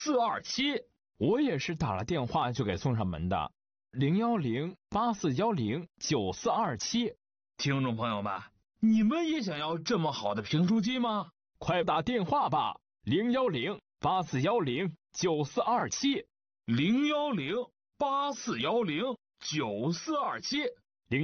427，我也是打了电话就给送上门的，01084109427。 听众朋友们，你们也想要这么好的评书机吗？ 快打电话吧，01084109427。 01084109427。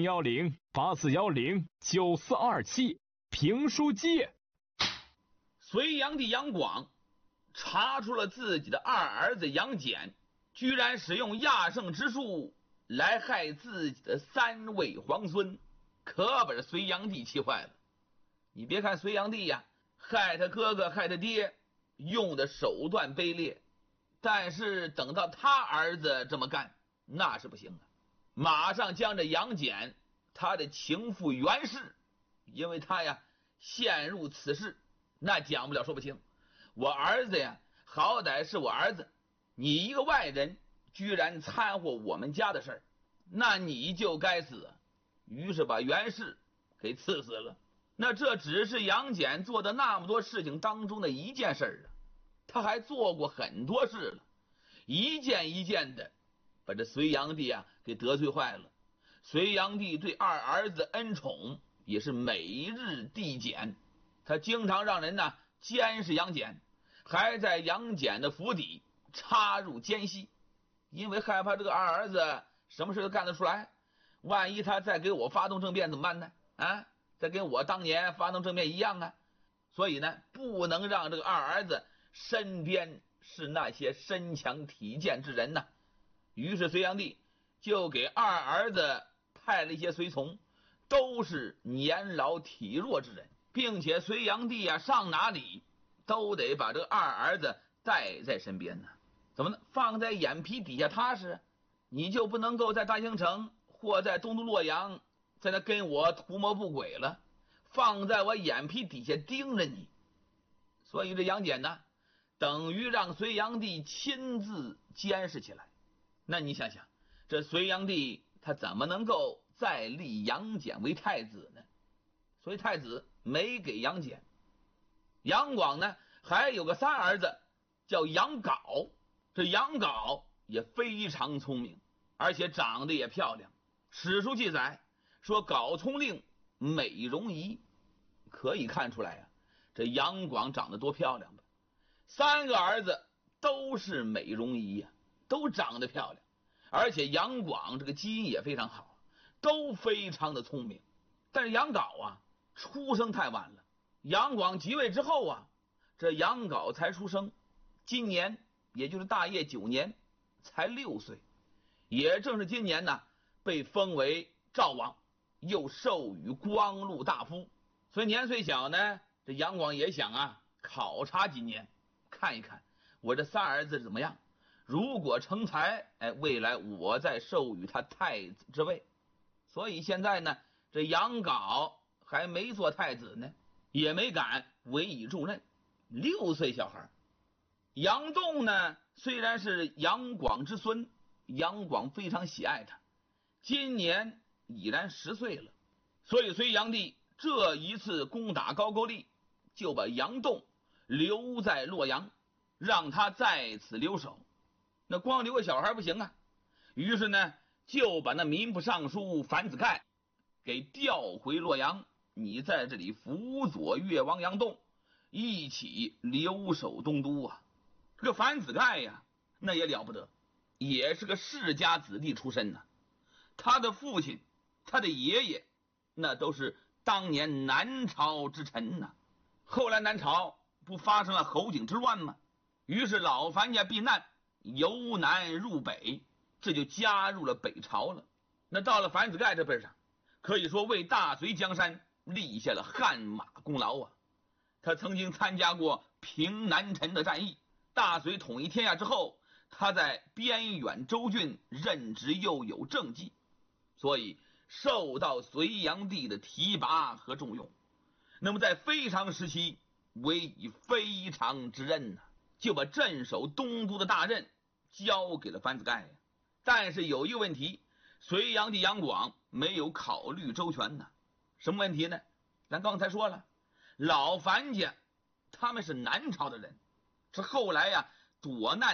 01084109427。评书机。 隋炀帝杨广查出了自己的二儿子杨戬居然使用亚圣之术来害自己的3位皇孙，可把这隋炀帝气坏了。你别看隋炀帝呀，害他哥哥害他爹用的手段卑劣，但是等到他儿子这么干那是不行啊！马上将这杨戬他的情妇袁氏，因为他呀陷入此事，那讲不了说不清。我儿子呀好歹是我儿子，你一个外人居然掺和我们家的事儿，那你就该死。于是把袁氏给赐死了。那这只是杨戬做的那么多事情当中的一件事啊，他还做过很多事了，一件一件的把这隋炀帝啊给得罪坏了。隋炀帝对二儿子恩宠也是每日递减，他经常让人呢监视杨戬，还在杨戬的府邸插入奸细，因为害怕这个二儿子什么事都干得出来，万一他再给我发动政变怎么办呢？再跟我当年发动政变一样啊！所以呢，不能让这个二儿子身边是那些身强体健之人呐。于是隋炀帝就给二儿子派了一些随从，都是年老体弱之人，并且隋炀帝啊上哪里都得把这个二儿子带在身边呢。怎么呢？放在眼皮底下踏实，你就不能够在大兴城或在东都洛阳在那跟我图谋不轨了，放在我眼皮底下盯着你。所以这杨戬呢等于让隋炀帝亲自监视起来。那你想想，这隋炀帝他怎么能够再立杨戬为太子呢？所以太子没给杨戬。杨广呢还有个3儿子叫杨镐，这杨镐也非常聪明，而且长得也漂亮。史书记载说镐聪令美容仪，可以看出来啊，这杨广长得多漂亮吧。3个儿子都是美容仪呀，都长得漂亮，而且杨广这个基因也非常好，都非常的聪明。但是杨镐啊出生太晚了，杨广即位之后啊，这杨镐才出生，今年也就是大业9年，才6岁。也正是今年呢被封为赵王，又授予光禄大夫，所以年岁小呢，这杨广也想啊考察几年，看一看我这3儿子怎么样，如果成才，未来我再授予他太子之位。所以现在呢，这杨镐还没做太子呢，也没敢委以重任，6岁小孩。杨栋呢虽然是杨广之孙，杨广非常喜爱他，今年已然10岁了。所以隋炀帝这一次攻打高句丽，就把杨栋留在洛阳，让他在此留守。那光留个小孩不行啊，于是呢就把那民部尚书樊子盖给调回洛阳，你在这里辅佐越王杨栋一起留守东都啊。这个樊子盖呀那也了不得，也是个世家子弟出身呐。他的父亲他的爷爷那都是当年南朝之臣呐。后来南朝不发生了侯景之乱吗？于是老樊家避难，由南入北，这就加入了北朝了。那到了樊子盖这辈上，可以说为大隋江山立下了汗马功劳啊。他曾经参加过平南陈的战役，大隋统一天下之后，他在边远州郡任职又有政绩，所以受到隋炀帝的提拔和重用。那么在非常时期委以非常之任呢，就把镇守东都的大任交给了樊子盖。但是有一个问题，隋炀帝杨广没有考虑周全呢。什么问题呢？咱刚才说了，老樊家他们是南朝的人，是后来呀躲难